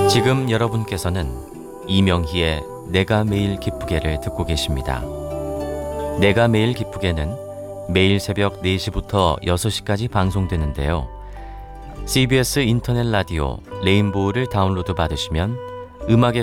지금 여러분께서는 이명희의 내가 매일 기쁘게를 듣고 계십니다. 내가 매일 기쁘게는 매일 새벽 4시부터 6시까지 방송되는데요. CBS 인터넷 라디오 레인보우를 다운로드 받으시면 음악의